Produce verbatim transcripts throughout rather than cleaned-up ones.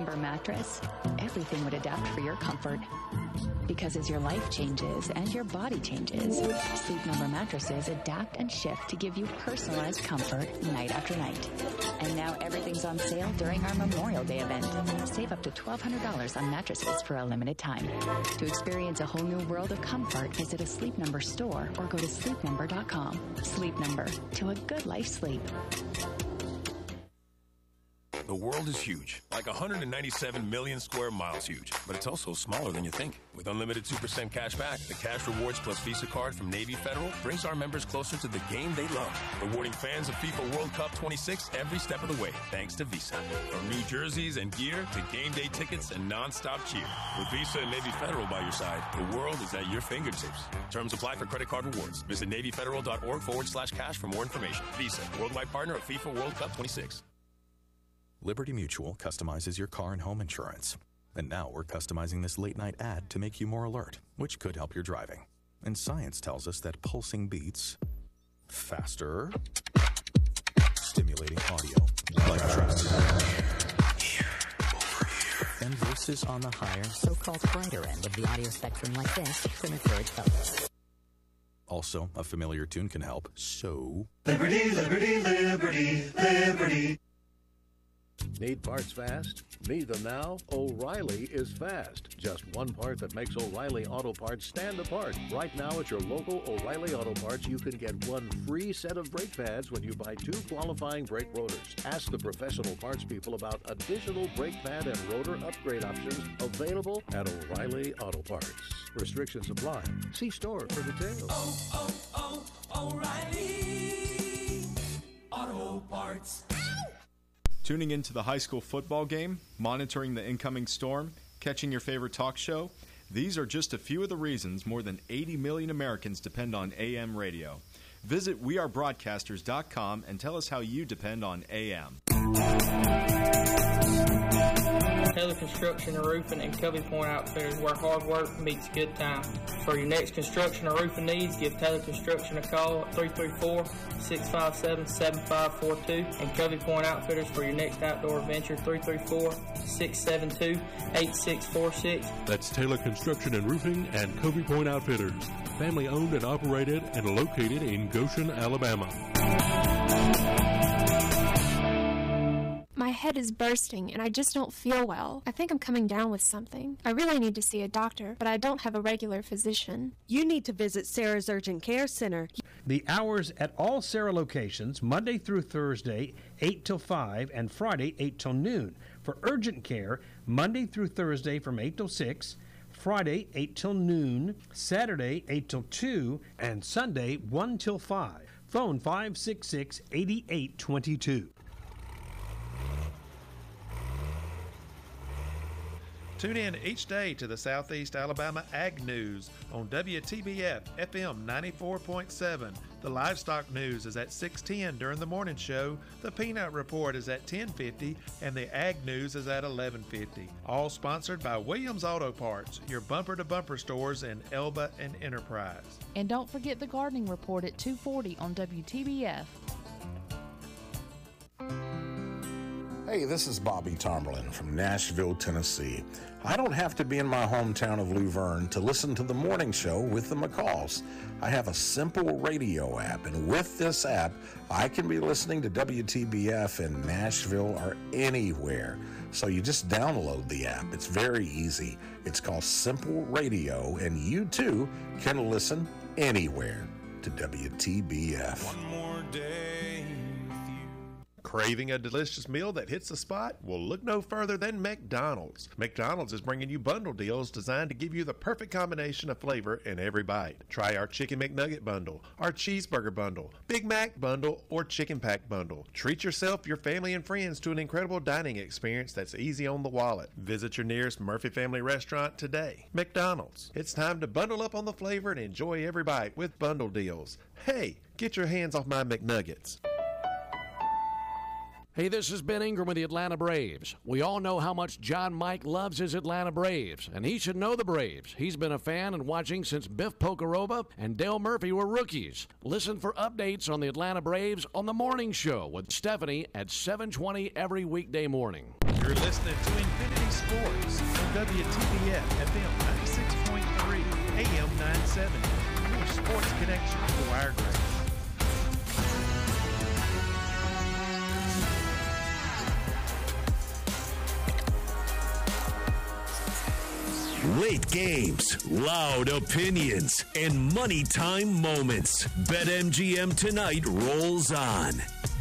Number mattress, everything would adapt for your comfort. Because as your life changes and your body changes, Sleep Number mattresses adapt and shift to give you personalized comfort night after night. And now everything's on sale during our Memorial Day event. Save up to twelve hundred dollars on mattresses for a limited time. To experience a whole new world of comfort, visit a Sleep Number store or go to sleep number dot com. Sleep Number, to a good life sleep. The world is huge, like one hundred ninety-seven million square miles huge, but it's also smaller than you think. With unlimited two percent cash back, the Cash Rewards Plus Visa card from Navy Federal brings our members closer to the game they love, rewarding fans of FIFA World Cup twenty-six every step of the way, thanks to Visa. From new jerseys and gear to game day tickets and non-stop cheer. With Visa and Navy Federal by your side, the world is at your fingertips. Terms apply for credit card rewards. Visit NavyFederal.org forward slash cash for more information. Visa, worldwide partner of FIFA World Cup twenty-six. Liberty Mutual customizes your car and home insurance. And now we're customizing this late-night ad to make you more alert, which could help your driving. And science tells us that pulsing beats faster, stimulating audio, like trust. Here, over here. And voices on the higher, so-called brighter end of the audio spectrum like this can encourage focus. Also, a familiar tune can help, so... Liberty, liberty, liberty, liberty. Need parts fast? Need them now? O'Reilly is fast. Just one part that makes O'Reilly Auto Parts stand apart. Right now at your local O'Reilly Auto Parts, you can get one free set of brake pads when you buy two qualifying brake rotors. Ask the professional parts people about additional brake pad and rotor upgrade options available at O'Reilly Auto Parts. Restrictions apply. See store for details. Oh, oh, oh, O'Reilly Auto Parts. Tuning into the high school football game, monitoring the incoming storm, catching your favorite talk show, these are just a few of the reasons more than eighty million Americans depend on A M radio. Visit we are broadcasters dot com and tell us how you depend on A M. Taylor Construction and Roofing and Covey Point Outfitters, where hard work meets good time. For your next construction or roofing needs, give Taylor Construction a call at three three four, six five seven, seven five four two and Covey Point Outfitters for your next outdoor adventure, three three four, six seven two, eight six four six. That's Taylor Construction and Roofing and Covey Point Outfitters. Family owned and operated and located in Goshen, Alabama. My head is bursting and I just don't feel well. I think I'm coming down with something. I really need to see a doctor, but I don't have a regular physician. You need to visit Sarah's Urgent Care Center. The hours at all Sarah locations, Monday through Thursday, eight till five, and Friday, eight till noon. For urgent care, Monday through Thursday from eight till six, Friday, eight till noon, Saturday, eight till two, and Sunday, one till five. Phone five six six, eight eight two two. Tune in each day to the Southeast Alabama Ag News on W T B F F M ninety-four point seven. The Livestock News is at six ten during the morning show. The Peanut Report is at ten fifty, and the Ag News is at eleven fifty. All sponsored by Williams Auto Parts, your bumper-to-bumper stores in Elba and Enterprise. And don't forget the Gardening Report at two forty on W T B F. Hey, this is Bobby Tomberlin from Nashville, Tennessee. I don't have to be in my hometown of Luverne to listen to the morning show with the McCalls. I have a simple radio app, and with this app, I can be listening to W T B F in Nashville or anywhere. So you just download the app. It's very easy. It's called Simple Radio, and you too can listen anywhere to W T B F. One more day. Craving a delicious meal that hits the spot? Well, look no further than McDonald's. McDonald's is bringing you bundle deals designed to give you the perfect combination of flavor in every bite. Try our Chicken McNugget bundle, our Cheeseburger bundle, Big Mac bundle, or Chicken Pack bundle. Treat yourself, your family, and friends to an incredible dining experience that's easy on the wallet. Visit your nearest Murphy Family Restaurant today. McDonald's. It's time to bundle up on the flavor and enjoy every bite with bundle deals. Hey, get your hands off my McNuggets. Hey, this is Ben Ingram with the Atlanta Braves. We all know how much John Mike loves his Atlanta Braves, and he should know the Braves. He's been a fan and watching since Biff Pocoroba and Dale Murphy were rookies. Listen for updates on the Atlanta Braves on The Morning Show with Stephanie at seven twenty every weekday morning. You're listening to Infinity W T B F F M ninety-six point three, A M nine seventy. Your sports connection to Wiregrass. Late games, loud opinions, and money time moments. BetMGM Tonight rolls on.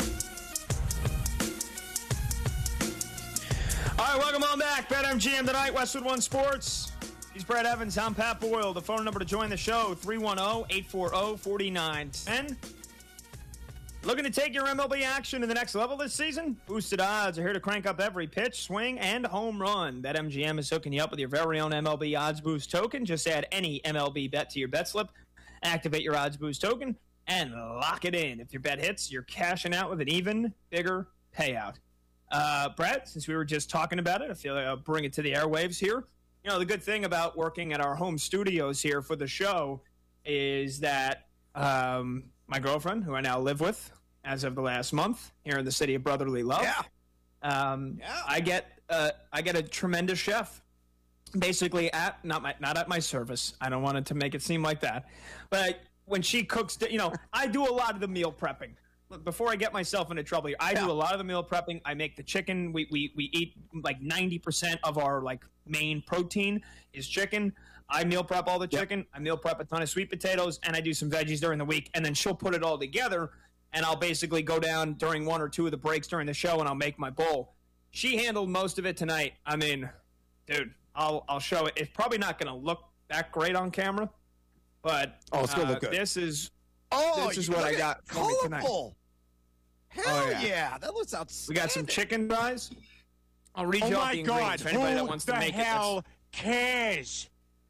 All right, welcome on back. BetMGM Tonight, Westwood One Sports. He's Brad Evans. I'm Pat Boyle. The phone number to join the show, three one zero, eight four zero, four nine one zero. Looking to take your M L B action to the next level this season? Boosted odds are here to crank up every pitch, swing, and home run. BetMGM is hooking you up with your very own M L B Odds Boost token. Just add any M L B bet to your bet slip, activate your Odds Boost token, and lock it in. If your bet hits, you're cashing out with an even bigger payout. Uh, Brett, since we were just talking about it, I feel like I'll bring it to the airwaves here. You know, the good thing about working at our home studios here for the show is that um, my girlfriend, who I now live with as of the last month here in the city of brotherly love, yeah. Um, yeah. I get uh, I get a tremendous chef, basically at not my not at my service. I don't want it to make it seem like that, but when she cooks, you know, I do a lot of the meal prepping. Look, before I get myself into trouble here, I yeah. do a lot of the meal prepping. I make the chicken. We we we eat like ninety percent of our like main protein is chicken. I meal prep all the chicken. Yep. I meal prep a ton of sweet potatoes, and I do some veggies during the week. And then she'll put it all together, and I'll basically go down during one or two of the breaks during the show, and I'll make my bowl. She handled most of it tonight. I mean, dude, I'll I'll show it. It's probably not going to look that great on camera, but oh, it's gonna uh, look good. This is oh, this is what I got for me tonight. Hell oh, yeah. yeah, that looks outstanding. We got some chicken fries. I'll read oh you my off the God. ingredients for anybody Who that wants the to make hell it. cares?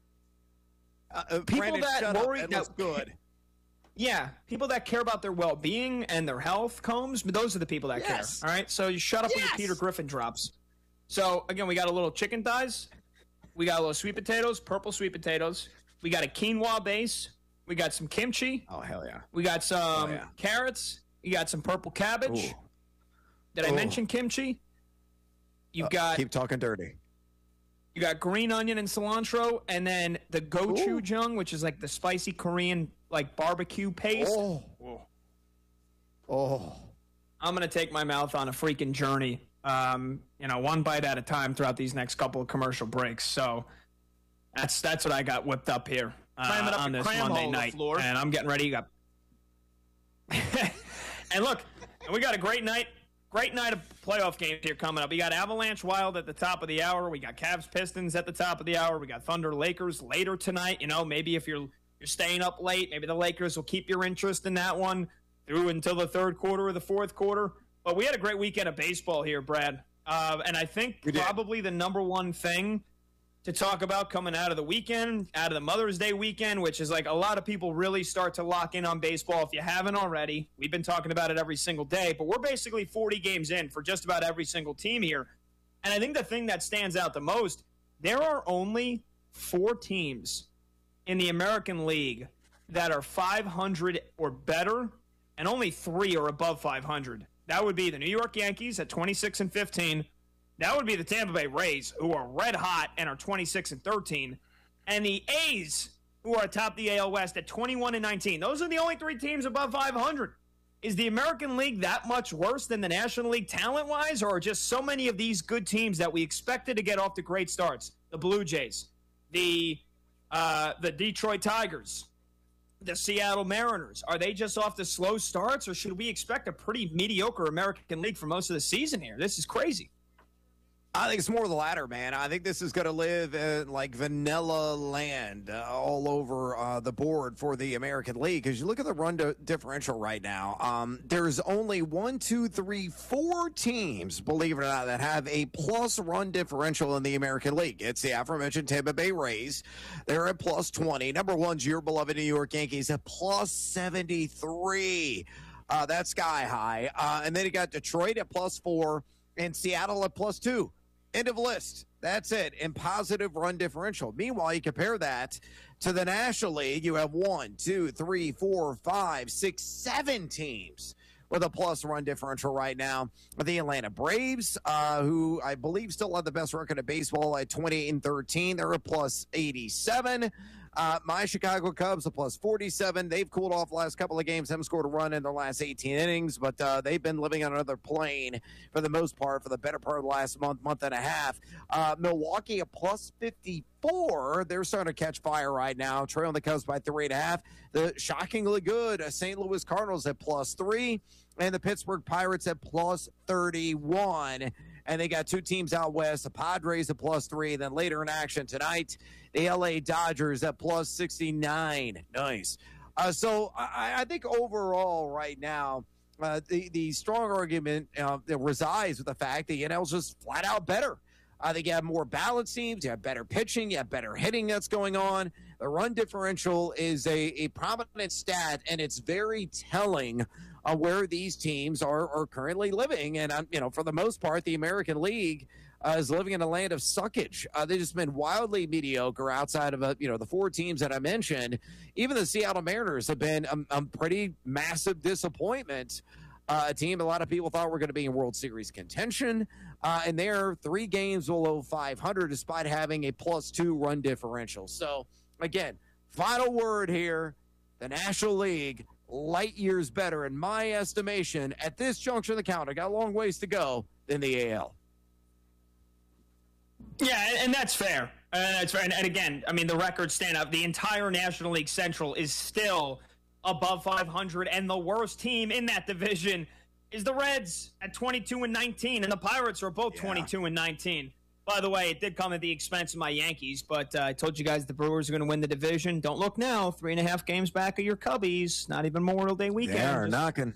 Uh, uh, People Brandon, that shut worry up. That that looks good. Yeah, people that care about their well-being and their health, Combs, but those are the people that yes. care. All right, so you shut up yes. with your Peter Griffin drops. So again, we got a little chicken thighs, we got a little sweet potatoes, purple sweet potatoes. We got a quinoa base. We got some kimchi. Oh hell yeah! We got some oh, yeah. carrots. You got some purple cabbage. Ooh. Did I Ooh. mention kimchi? You've uh, got keep talking dirty. You got green onion and cilantro, and then the gochujang, which is like the spicy Korean like barbecue paste. Oh, oh! I'm gonna take my mouth on a freaking journey. Um, you know, one bite at a time throughout these next couple of commercial breaks. So that's that's what I got whipped up here uh, on this Monday night, and I'm getting ready. You got and look, and we got a great night. Great night of playoff games here coming up. We got Avalanche Wild at the top of the hour. We got Cavs Pistons at the top of the hour. We got Thunder Lakers later tonight. You know, maybe if you're you're staying up late, maybe the Lakers will keep your interest in that one through until the third quarter or the fourth quarter. But we had a great weekend of baseball here, Brad. Uh, and I think probably the number one thing to talk about coming out of the weekend, out of the Mother's Day weekend, which is like a lot of people really start to lock in on baseball. If you haven't already, we've been talking about it every single day, but we're basically forty games in for just about every single team here. And I think the thing that stands out the most, there are only four teams in the American League that are five hundred or better, and only three are above five hundred. That would be the New York Yankees at twenty-six and fifteen. That would be the Tampa Bay Rays, who are red hot and are twenty-six and thirteen, and the A's, who are atop the A L West at twenty-one and nineteen. Those are the only three teams above five hundred. Is the American League that much worse than the National League talent-wise, or are just so many of these good teams that we expected to get off to great starts? The Blue Jays, the uh, the Detroit Tigers, the Seattle Mariners. Are they just off the slow starts, or should we expect a pretty mediocre American League for most of the season here? This is crazy. I think it's more the latter, man. I think this is going to live in like vanilla land uh, all over uh, the board for the American League. Because you look at the run di- differential right now, um, there's only one, two, three, four teams, believe it or not, that have a plus run differential in the American League. It's the aforementioned Tampa Bay Rays. They're at plus twenty. Number one's your beloved New York Yankees at plus seventy-three. Uh, that's sky high. Uh, and then you got Detroit at plus four and Seattle at plus two. End of list. That's it. In positive run differential. Meanwhile, you compare that to the National League. You have one, two, three, four, five, six, seven teams with a plus run differential right now. The Atlanta Braves, uh, who I believe still have the best record of baseball at twenty-eight and thirteen, they're a plus eighty-seven. Uh, my Chicago Cubs, a plus forty-seven. They've cooled off the last couple of games, haven't scored a run in their last eighteen innings, but uh, they've been living on another plane for the most part for the better part of the last month, month and a half. Uh, Milwaukee, a plus fifty-four. They're starting to catch fire right now, trailing the Cubs by three and a half. The shockingly good uh, Saint Louis Cardinals at plus three, and the Pittsburgh Pirates at plus thirty-one. And they got two teams out west, the Padres at plus three. Then later in action tonight, the L A Dodgers at plus sixty-nine. Nice. Uh, so I, I think overall right now, uh, the, the strong argument uh, that resides with the fact that the N L is just flat out better. I think you have more balanced teams, you have better pitching, you have better hitting that's going on. The run differential is a, a prominent stat, and it's very telling uh, where these teams are, are currently living. And, um, you know, for the most part, the American League uh, is living in a land of suckage. Uh, they've just been wildly mediocre outside of, uh, you know, the four teams that I mentioned. Even the Seattle Mariners have been a, a pretty massive disappointment. Uh, a team a lot of people thought were going to be in World Series contention, uh, and they're three games below five hundred despite having a plus two run differential. So, again, final word here, the National League, light years better, in my estimation, at this juncture of the calendar, got a long ways to go, than the A L. Yeah, and that's fair. Uh, that's fair. And, and again, I mean, the records stand up. The entire National League Central is still above five hundred, and the worst team in that division is the Reds at twenty-two and nineteen, and the Pirates are both yeah. twenty-two and nineteen. By the way, it did come at the expense of my Yankees, but uh, I told you guys the Brewers are going to win the division. Don't look now. Three and a half games back of your Cubbies. Not even Memorial Day weekend. They are just, knocking.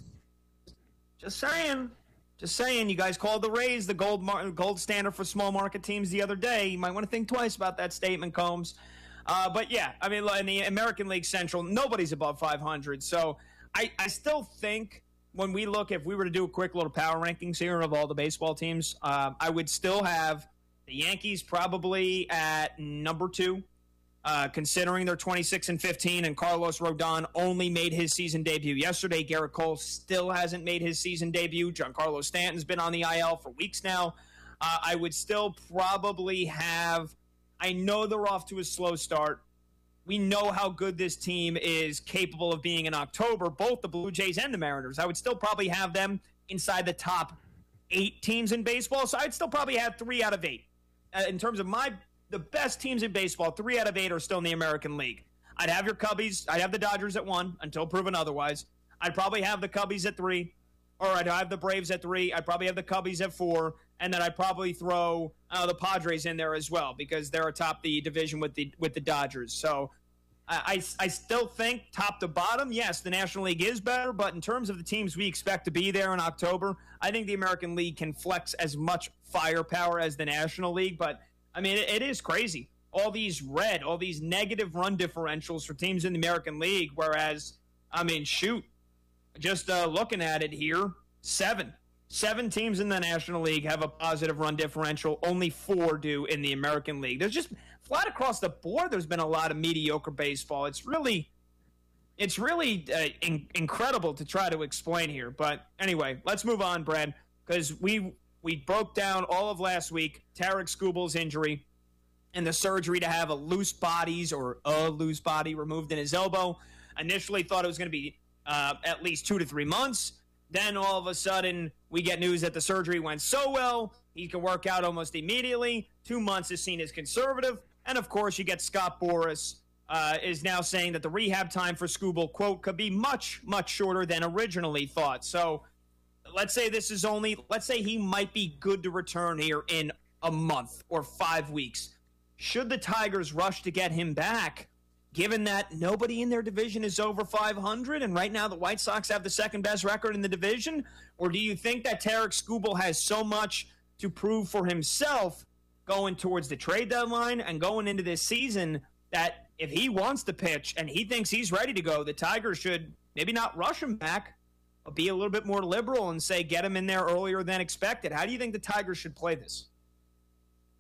Just saying. Just saying. You guys called the Rays the gold mar- gold standard for small market teams the other day. You might want to think twice about that statement, Combs. Uh, but, yeah, I mean, in the American League Central, nobody's above five hundred. So I, I still think when we look, if we were to do a quick little power rankings here of all the baseball teams, uh, I would still have the Yankees probably at number two, uh, considering they're twenty-six and fifteen, and Carlos Rodon only made his season debut yesterday. Garrett Cole still hasn't made his season debut. Giancarlo Stanton's been on the I L for weeks now. Uh, I would still probably have – I know they're off to a slow start. We know how good this team is capable of being in October, both the Blue Jays and the Mariners. I would still probably have them inside the top eight teams in baseball, so I'd still probably have three out of eight. Uh, in terms of my the best teams in baseball, three out of eight are still in the American League. I'd have your Cubbies. I'd have the Dodgers at one until proven otherwise. I'd probably have the Cubbies at three, or I'd have the Braves at three. I'd probably have the Cubbies at four. And then I'd probably throw uh, the Padres in there as well because they're atop the division with the with the Dodgers. So I, I, I still think top to bottom, yes, the National League is better. But in terms of the teams we expect to be there in October, I think the American League can flex as much firepower as the National League. But, I mean, it, it is crazy. All these red, all these negative run differentials for teams in the American League. Whereas, I mean, shoot, just uh, looking at it here, seven. Seven teams in the National League have a positive run differential. Only four do in the American League. There's just flat across the board, there's been a lot of mediocre baseball. It's really, it's really uh, in- incredible to try to explain here. But anyway, let's move on, Brad, because we we broke down all of last week Tarek Skubal's injury and the surgery to have a loose bodies or a loose body removed in his elbow. Initially thought it was going to be uh, at least two to three months. Then all of a sudden, we get news that the surgery went so well, he can work out almost immediately. Two months is seen as conservative. And, of course, you get Scott Boras uh, is now saying that the rehab time for Skubal, quote, could be much, much shorter than originally thought. So let's say this is only – let's say he might be good to return here in a month or five weeks. Should the Tigers rush to get him back, given that nobody in their division is over five hundred, and right now the White Sox have the second-best record in the division? Or do you think that Tarek Skubal has so much to prove for himself going towards the trade deadline and going into this season that if he wants to pitch and he thinks he's ready to go, the Tigers should maybe not rush him back, but be a little bit more liberal and say get him in there earlier than expected? How do you think the Tigers should play this?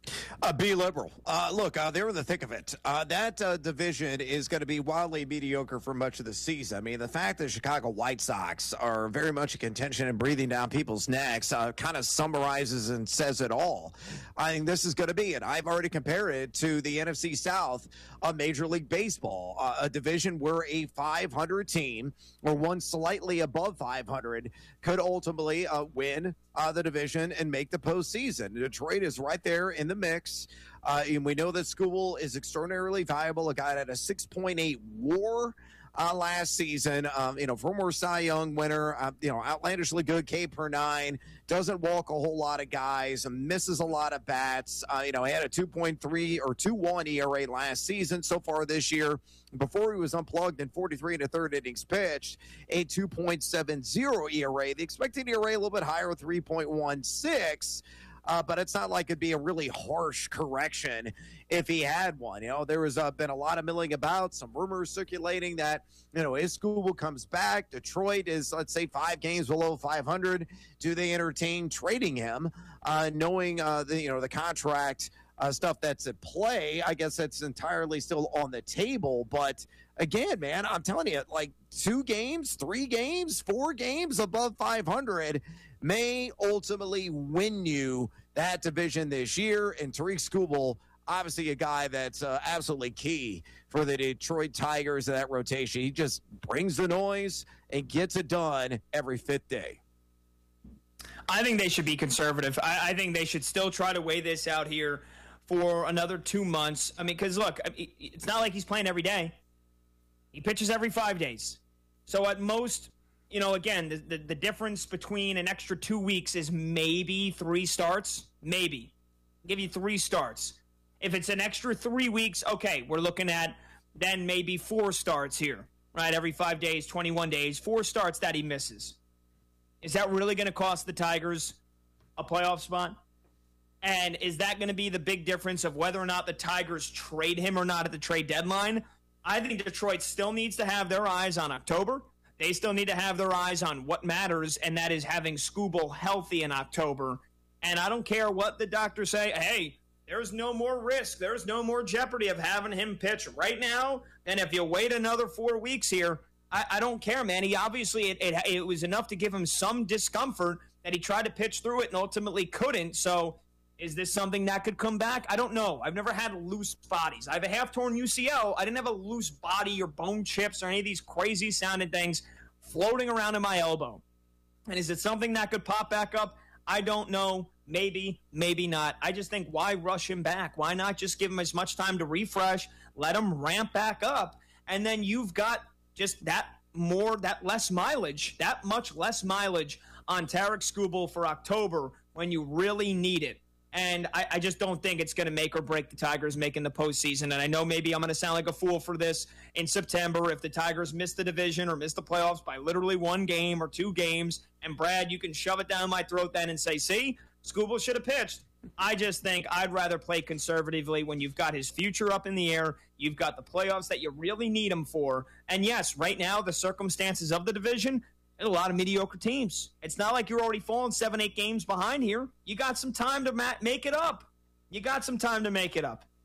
Uh, be liberal. Uh, look, uh, they're in the thick of it. Uh, that uh, division is going to be wildly mediocre for much of the season. I mean, the fact that Chicago White Sox are very much in contention and breathing down people's necks uh, kind of summarizes and says it all. I think this is going to be it. I've already compared it to the N F C South of Major League Baseball, uh, a division where a five hundred team or one slightly above five hundred could ultimately uh, win uh, the division and make the postseason. Detroit is right there in the mix. Uh, and we know that Skubal is extraordinarily valuable, a guy that had a six point eight WAR uh, last season. Um, you know, former Cy Young winner, uh, you know, outlandishly good K per nine, doesn't walk a whole lot of guys, misses a lot of bats. Uh, you know, he had a two point three or two one E R A last season. So far this year, before he was unplugged in forty-three and a third innings pitched, a two point seven oh E R A. The expected E R A a little bit higher, three point one six. Uh, but it's not like it'd be a really harsh correction if he had one. You know, there has uh, been a lot of milling about, some rumors circulating that, you know, if Skubal comes back, Detroit is, let's say, five games below five hundred. Do they entertain trading him, uh, knowing uh, the, you know, the contract uh, stuff that's at play? I guess that's entirely still on the table. But again, man, I'm telling you, like two games, three games, four games above five hundred may ultimately win you that division this year. And Tarik Skubal, obviously a guy that's uh, absolutely key for the Detroit Tigers in that rotation. He just brings the noise and gets it done every fifth day. I think they should be conservative. I, I think they should still try to weigh this out here for another two months. I mean, because, look, it's not like he's playing every day. He pitches every five days. So at most, you know, again, the, the, the difference between an extra two weeks is maybe three starts. Maybe. I'll give you three starts. If it's an extra three weeks, okay, we're looking at then maybe four starts here, right? Every five days, twenty-one days, four starts that he misses. Is that really going to cost the Tigers a playoff spot? And is that going to be the big difference of whether or not the Tigers trade him or not at the trade deadline? I think Detroit still needs to have their eyes on October. They still need to have their eyes on what matters, and that is having Skubal healthy in October. And I don't care what the doctors say. Hey, there's no more risk. There's no more jeopardy of having him pitch right now. And if you wait another four weeks here, I, I don't care, man. He obviously, it, it, it was enough to give him some discomfort that he tried to pitch through it and ultimately couldn't. So is this something that could come back? I don't know. I've never had loose bodies. I have a half-torn U C L. I didn't have a loose body or bone chips or any of these crazy-sounding things floating around in my elbow. And is it something that could pop back up? I don't know. Maybe, maybe not. I just think, why rush him back? Why not just give him as much time to refresh, let him ramp back up, and then you've got just that more, that less mileage, that much less mileage on Tarik Skubal for October when you really need it. And I, I just don't think it's going to make or break the Tigers making the postseason. And I know maybe I'm going to sound like a fool for this in September if the Tigers miss the division or miss the playoffs by literally one game or two games. And, Brad, you can shove it down my throat then and say, see, Skubal should have pitched. I just think I'd rather play conservatively when you've got his future up in the air. You've got the playoffs that you really need him for. And, yes, right now the circumstances of the division – there's a lot of mediocre teams. It's not like you're already falling seven, eight games behind here. You got some time to ma- make it up. You got some time to make it up.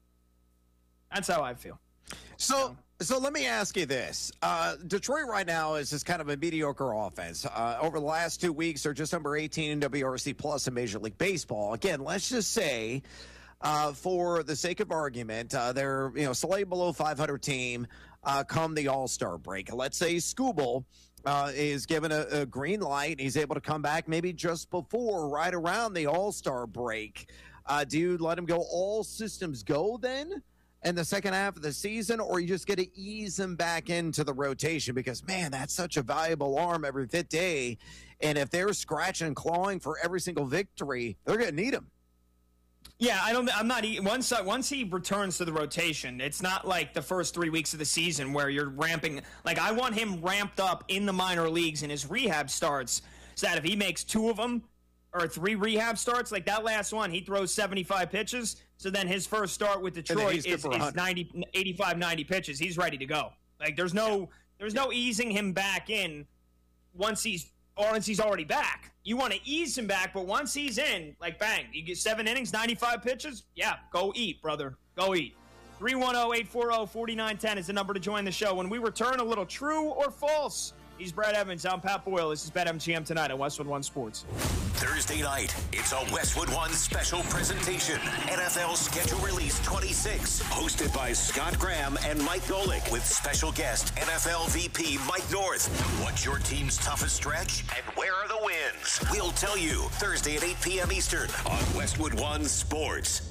That's how I feel. So, so let me ask you this. Uh, Detroit right now is just kind of a mediocre offense. Uh, over the last two weeks, they're just number eighteen in W R C plus in Major League Baseball. Again, let's just say, uh, for the sake of argument, uh, they're you know slightly below five hundred team uh, come the All-Star break. Let's say Skubal Uh, is given a, a green light, and he's able to come back maybe just before, right around the All-Star break. Uh, do you let him go all systems go then in the second half of the season, or you just get to ease him back into the rotation? Because, man, that's such a valuable arm every fifth day, and if they're scratching and clawing for every single victory, they're going to need him. Yeah, I don't. I'm not. Once once he returns to the rotation, it's not like the first three weeks of the season where you're ramping. Like I want him ramped up in the minor leagues in his rehab starts, so that if he makes two of them or three rehab starts, like that last one, he throws seventy-five pitches. So then his first start with Detroit is, is ninety, eighty-five, ninety pitches. He's ready to go. Like there's no there's no easing him back in once he's or he's already back. You want to ease him back, but once he's in, like, bang, you get seven innings, ninety-five pitches, yeah, go eat, brother. Go eat. three one zero, eight four zero, four nine one zero is the number to join the show. When we return, a little true or false. He's Brad Evans. I'm Pat Boyle. This is BetMGM tonight on Westwood One Sports. Thursday night, it's a Westwood One special presentation. N F L Schedule Release twenty-six, hosted by Scott Graham and Mike Golick, with special guest N F L V P Mike North. What's your team's toughest stretch, and where are the wins? We'll tell you Thursday at eight p.m. Eastern on Westwood One Sports.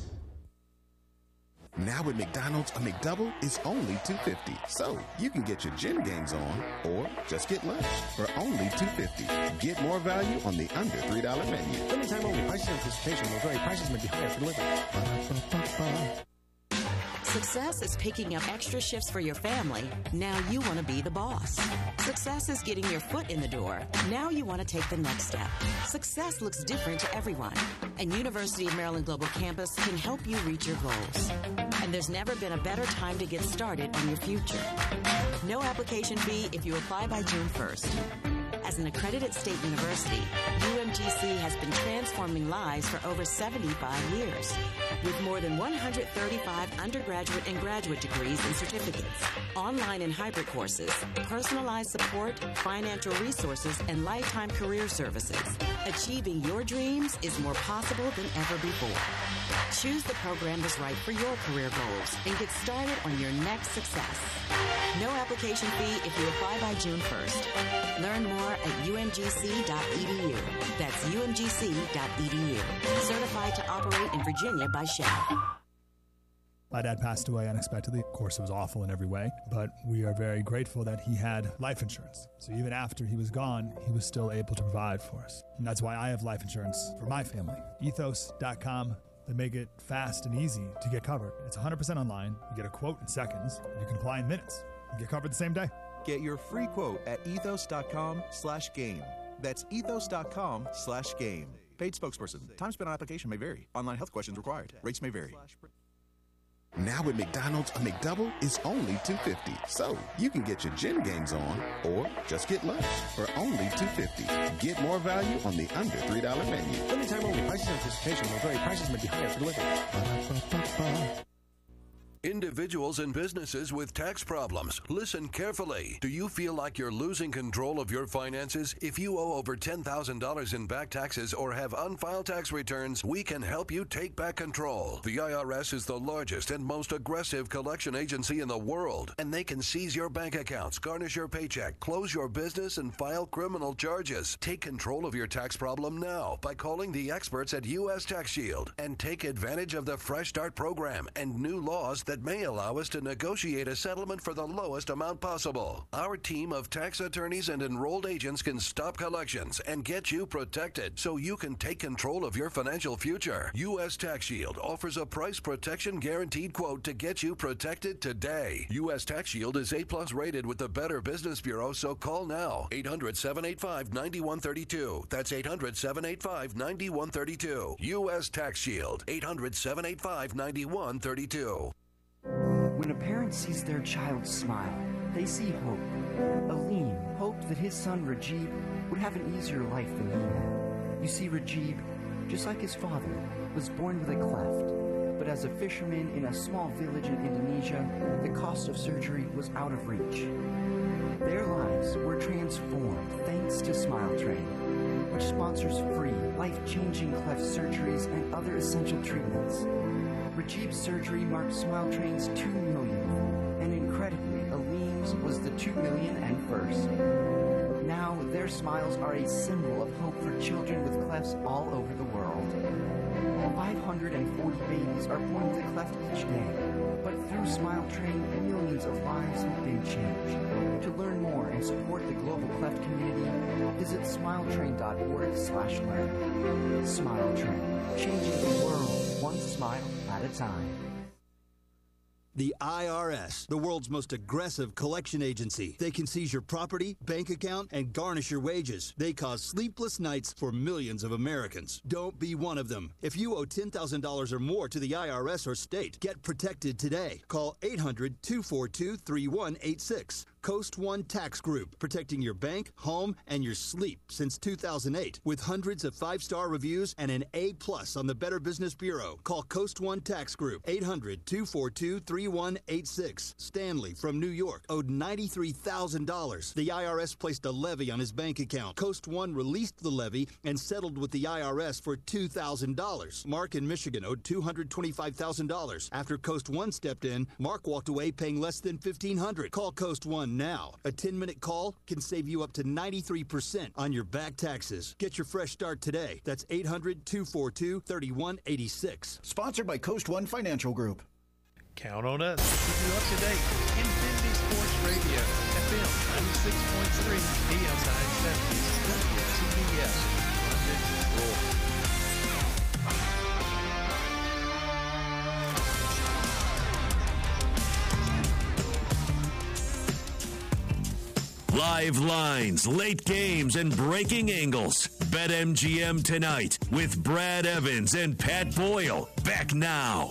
Now at McDonald's, a McDouble is only two dollars and fifty cents. So you can get your gym games on or just get lunch for only two dollars and fifty cents. Get more value on the under three dollar menu. Limited time only. Prices and participation will vary. Prices may be higher for delivery. Success is picking up extra shifts for your family. Now you want to be the boss. Success is getting your foot in the door. Now you want to take the next step. Success looks different to everyone, and University of Maryland Global Campus can help you reach your goals. And there's never been a better time to get started on your future. No application fee if you apply by June first. As an accredited state university, U M G C has been transforming lives for over seventy-five years. With more than one hundred thirty-five undergraduate and graduate degrees and certificates, online and hybrid courses, personalized support, financial resources, and lifetime career services, achieving your dreams is more possible than ever before. Choose the program that's right for your career goals and get started on your next success. No application fee if you apply by June first. Learn more at U M G C dot E D U. That's U M G C dot E D U. Certified to operate in Virginia by Shell. My dad passed away unexpectedly. Of course, it was awful in every way, but we are very grateful that he had life insurance. So even after he was gone, he was still able to provide for us. And that's why I have life insurance for my family. ethos dot com. They make it fast and easy to get covered. It's one hundred percent online. You get a quote in seconds. You can apply in minutes. You get covered the same day. Get your free quote at ethos dot com slash game. That's ethos dot com slash game. Paid spokesperson. Time spent on application may vary. Online health questions required. Rates may vary. Now at McDonald's, a McDouble is only two dollars and fifty cents. So you can get your gym games on or just get lunch for only two dollars and fifty cents. Get more value on the under three dollar menu. Limited time only. Prices and participation will vary. Prices may be higher for delivery. Individuals and businesses with tax problems, listen carefully. Do you feel like you're losing control of your finances? If you owe over ten thousand dollars in back taxes or have unfiled tax returns, we can help you take back control. The I R S is the largest and most aggressive collection agency in the world, and they can seize your bank accounts, garnish your paycheck, close your business, and file criminal charges. Take control of your tax problem now by calling the experts at U S Tax Shield and take advantage of the Fresh Start program and new laws that may allow us to negotiate a settlement for the lowest amount possible. Our team of tax attorneys and enrolled agents can stop collections and get you protected so you can take control of your financial future. U S Tax Shield offers a price protection guaranteed quote to get you protected today. U S Tax Shield is A plus rated with the Better Business Bureau, so call now. eight hundred, seven eight five, nine one three two. That's eight hundred, seven eight five, nine one three two. U S Tax Shield. eight hundred, seven eight five, nine one three two. When a parent sees their child smile, they see hope. Aleem hoped that his son Rajib would have an easier life than he had. You see, Rajib, just like his father, was born with a cleft, but as a fisherman in a small village in Indonesia, the cost of surgery was out of reach. Their lives were transformed thanks to Smile Train, which sponsors free, life-changing cleft surgeries and other essential treatments. Rajib's surgery marked Smile Train's two millionth, and incredibly, Aleem's was the two million and first. Now, their smiles are a symbol of hope for children with clefts all over the world. five hundred forty babies are born with a cleft each day, but through Smile Train, millions of lives have been changed. To learn more and support the global cleft community, visit smiletrain.org slash learn. Smile Train, changing the world one smile at a time. The I R S, the world's most aggressive collection agency. They can seize your property, bank account, and garnish your wages. They cause sleepless nights for millions of Americans. Don't be one of them. If you owe ten thousand dollars or more to the I R S or state, get protected today. Call eight hundred, two four two, three one eight six. Coast One Tax Group, protecting your bank, home, and your sleep since two thousand eight. With hundreds of five-star reviews and an A plus on the Better Business Bureau. Call Coast One Tax Group, eight hundred, two four two, three one eight six. Stanley from New York owed ninety-three thousand dollars. The I R S placed a levy on his bank account. Coast One released the levy and settled with the I R S for two thousand dollars. Mark in Michigan owed two hundred twenty-five thousand dollars. After Coast One stepped in, Mark walked away paying less than fifteen hundred dollars. Call Coast One now. A ten-minute call can save you up to ninety-three percent on your back taxes. Get your fresh start today. That's eight hundred, two four two, three one eight six. Sponsored by Coast One Financial Group. Count on us to keep you up to date. Infinity Sports Radio, F M ninety-six point three, A M nine seventy, W T B S, London, Roll. Live lines, late games, and breaking angles. BetMGM tonight with Brad Evans and Pat Boyle. Back now.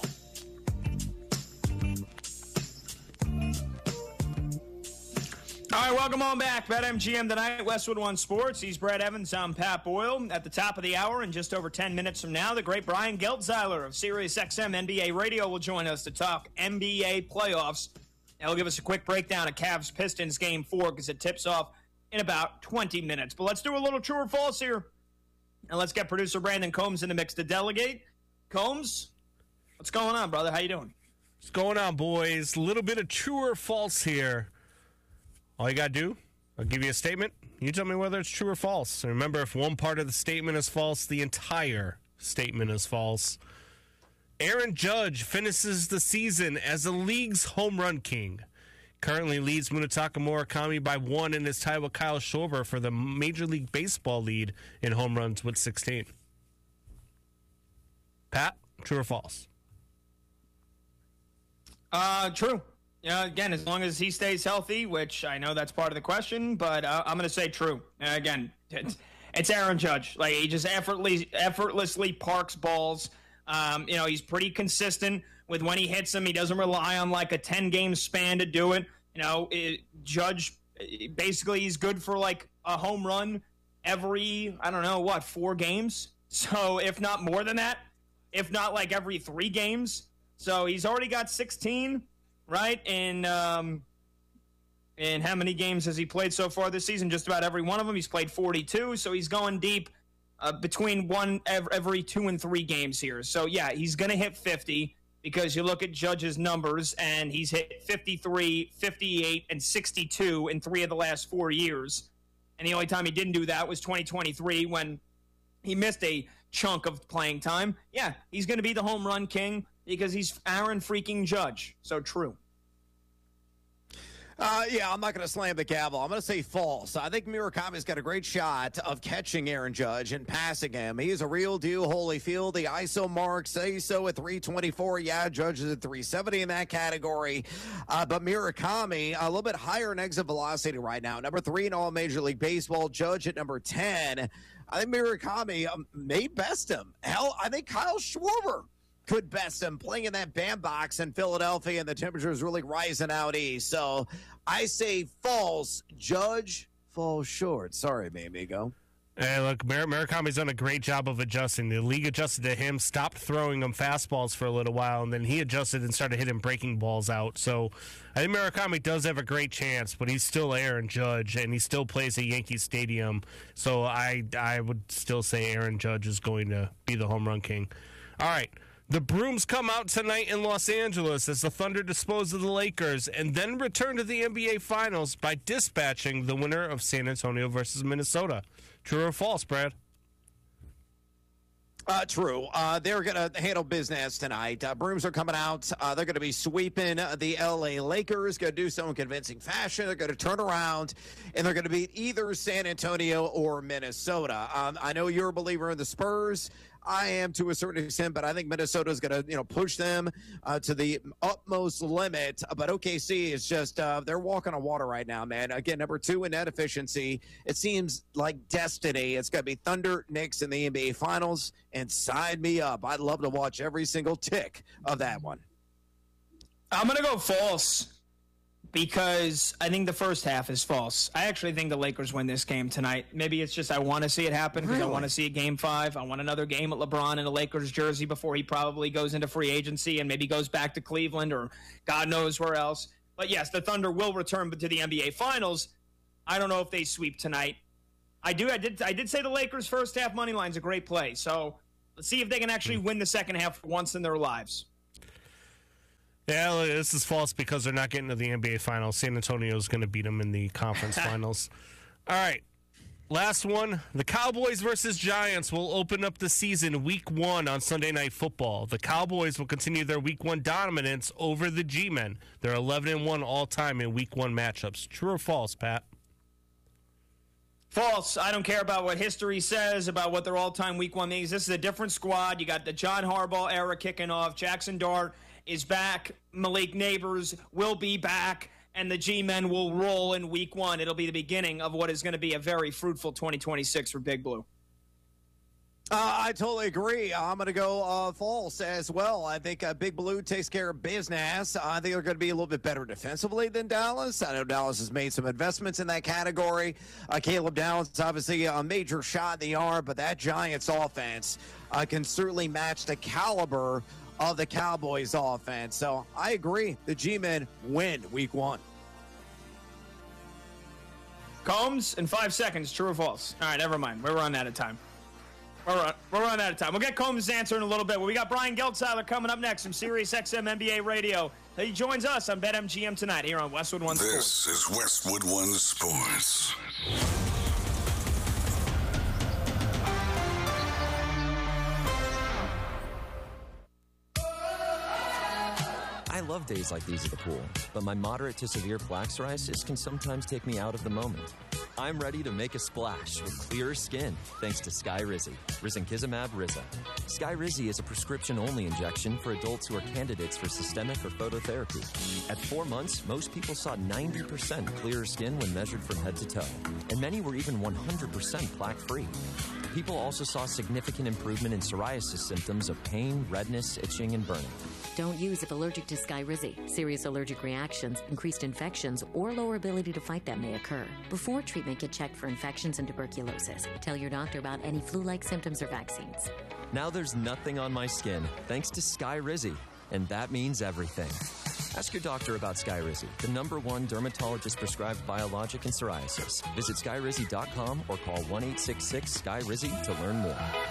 All right, welcome on back. BetMGM tonight, Westwood One Sports. He's Brad Evans. I'm Pat Boyle. At the top of the hour, in just over ten minutes from now, the great Brian Geldzeiler of SiriusXM N B A Radio will join us to talk N B A playoffs. Now, he'll give us a quick breakdown of Cavs-Pistons Game four because it tips off in about twenty minutes. But let's do a little true or false here. And let's get producer Brandon Combs in the mix to delegate. Combs, what's going on, brother? How you doing? What's going on, boys? A little bit of true or false here. All you got to do, I'll give you a statement. You tell me whether it's true or false. And remember, if one part of the statement is false, the entire statement is false. Aaron Judge finishes the season as the league's home run king. Currently leads Munetaka Murakami by one and is tied with Kyle Schwarber for the Major League Baseball lead in home runs with sixteen. Pat, true or false? Uh, true. Yeah, again, as long as he stays healthy, which I know that's part of the question, but uh, I'm going to say true. Uh, again, it's, it's Aaron Judge. Like, he just effortlessly, effortlessly parks balls. Um, you know, he's pretty consistent with when he hits them. He doesn't rely on like a ten-game span to do it. You know, it, Judge, basically he's good for like a home run every, I don't know, what, four games? So if not more than that, if not like every three games. So he's already got sixteen, right? And um, and how many games has he played so far this season? Just about every one of them. He's played forty-two, so he's going deep. Uh, between one every two and three games here. So, yeah, he's going to hit fifty because you look at Judge's numbers, and he's hit fifty-three, fifty-eight, and sixty-two in three of the last four years. And the only time he didn't do that was twenty twenty-three when he missed a chunk of playing time. Yeah, he's going to be the home run king because he's Aaron freaking Judge. So true. Uh, yeah, I'm not going to slam the gavel. I'm going to say false. I think Murakami's got a great shot of catching Aaron Judge and passing him. He's a real deal, Holyfield. The I S O mark say so at three twenty-four. Yeah, Judge is at three seventy in that category. Uh, but Murakami, a little bit higher in exit velocity right now. Number three in all Major League Baseball. Judge at number ten. I think Murakami um, may best him. Hell, I think Kyle Schwarber could best him playing in that bandbox in Philadelphia, and the temperature is really rising out east. So I say false. Judge falls short. Sorry, mi amigo. Hey, look, Mar- Murakami's done a great job of adjusting. The league adjusted to him, stopped throwing him fastballs for a little while, and then he adjusted and started hitting breaking balls out. So I think Murakami does have a great chance, but he's still Aaron Judge, and he still plays at Yankee Stadium. So I, I would still say Aaron Judge is going to be the home run king. All right. The brooms come out tonight in Los Angeles as the Thunder dispose of the Lakers and then return to the N B A Finals by dispatching the winner of San Antonio versus Minnesota. True or false, Brad? Uh, true. Uh, they're going to handle business tonight. Uh, brooms are coming out. Uh, they're going to be sweeping the L A Lakers, going to do so in convincing fashion. They're going to turn around, and they're going to beat either San Antonio or Minnesota. Um, I know you're a believer in the Spurs. I am to a certain extent, but I think Minnesota is going to, you know, push them uh, to the utmost limit. But O K C is just, uh, they're walking on water right now, man. Again, number two in net efficiency. It seems like destiny. It's going to be Thunder, Knicks in the N B A Finals, and sign me up. I'd love to watch every single tick of that one. I'm going to go false. because I think the first half is false. I actually think the Lakers win this game tonight. Maybe it's just I want to see it happen because Really? I want to see a game five. I want another game at LeBron in a Lakers jersey before he probably goes into free agency and maybe goes back to Cleveland or God knows where else. But yes, the Thunder will return to the N B A Finals. I don't know if they sweep tonight. I do. I did. I did say the Lakers' first half money line is a great play. So let's see if they can actually win the second half for once in their lives. Yeah, look, this is false because they're not getting to the N B A Finals. San Antonio is going to beat them in the conference finals. All right, last one. The Cowboys versus Giants will open up the season week one on Sunday Night Football. The Cowboys will continue their week one dominance over the G-Men. They're eleven and one all-time in week one matchups. True or false, Pat? False. I don't care about what history says, about what their all-time week one means. This is a different squad. You got the John Harbaugh era kicking off. Jackson Dart is back. Malik Neighbors will be back. And the G-Men will roll in week one. It'll be the beginning of what is going to be a very fruitful twenty twenty-six for Big Blue. Uh, I totally agree. I'm going to go uh, false as well. I think uh, Big Blue takes care of business. I think they're going to be a little bit better defensively than Dallas. I know Dallas has made some investments in that category. Uh, Caleb Downs is obviously a major shot in the arm, but that Giants offense uh, can certainly match the caliber of the Cowboys offense. So I agree. The G-Men win week one. Combs in five seconds. True or false? All right, never mind. We're running out of time. We're, run, we're running out of time. We'll get Combs' answer in a little bit. Well, we got Brian Geltzeiler coming up next from Sirius X M N B A Radio. He joins us on BetMGM tonight here on Westwood One Sports. This is Westwood One Sports. I love days like these at the pool, but my moderate to severe plaque psoriasis can sometimes take me out of the moment. I'm ready to make a splash with clearer skin thanks to Skyrizi, Risankizumab Riza. Skyrizi is a prescription-only injection for adults who are candidates for systemic or phototherapy. At four months, most people saw ninety percent clearer skin when measured from head to toe, and many were even one hundred percent plaque-free. People also saw significant improvement in psoriasis symptoms of pain, redness, itching, and burning. Don't use if allergic to Skyrizi. Serious allergic reactions, increased infections, or lower ability to fight them may occur. Before treatment, get checked for infections and tuberculosis. Tell your doctor about any flu-like symptoms or vaccines. Now there's nothing on my skin thanks to Skyrizi, and that means everything. Ask your doctor about Skyrizi, the number one dermatologist-prescribed biologic in psoriasis. Visit Skyrizi dot com or call one eight six six S K Y R I Z I to learn more.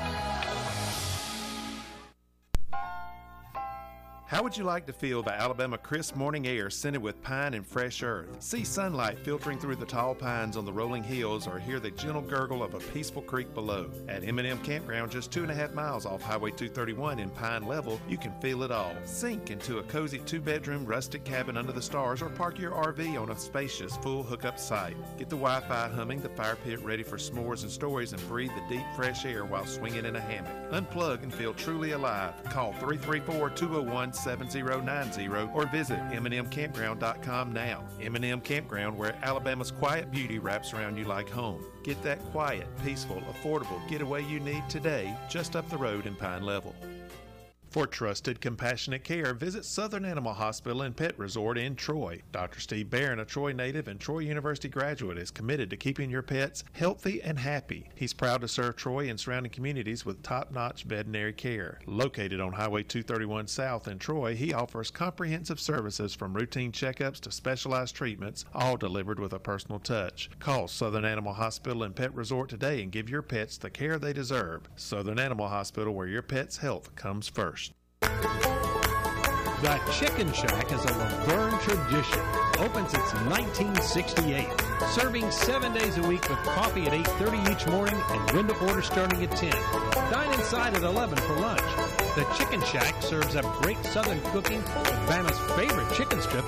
How would you like to feel the Alabama crisp morning air scented with pine and fresh earth? See sunlight filtering through the tall pines on the rolling hills or hear the gentle gurgle of a peaceful creek below. At M and M Campground, just two and a half miles off Highway two thirty-one in Pine Level, you can feel it all. Sink into a cozy two-bedroom rustic cabin under the stars or park your R V on a spacious full hookup site. Get the Wi-Fi humming, the fire pit ready for s'mores and stories, and breathe the deep fresh air while swinging in a hammock. Unplug and feel truly alive. Call three three four, two oh one, seven oh nine oh or visit M and M campground dot com now. M and M Campground, where Alabama's quiet beauty wraps around you like home. Get that quiet, peaceful, affordable getaway you need today, just up the road in Pine Level. For trusted, compassionate care, visit Southern Animal Hospital and Pet Resort in Troy. Doctor Steve Barron, a Troy native and Troy University graduate, is committed to keeping your pets healthy and happy. He's proud to serve Troy and surrounding communities with top-notch veterinary care. Located on Highway two thirty-one South in Troy, he offers comprehensive services from routine checkups to specialized treatments, all delivered with a personal touch. Call Southern Animal Hospital and Pet Resort today and give your pets the care they deserve. Southern Animal Hospital, where your pet's health comes first. The Chicken Shack is a Laverne tradition. Open since nineteen sixty-eight. Serving seven days a week with coffee at eight thirty each morning and window order starting at ten. Dine inside at eleven for lunch. The Chicken Shack serves up great southern cooking with Bama's favorite chicken strips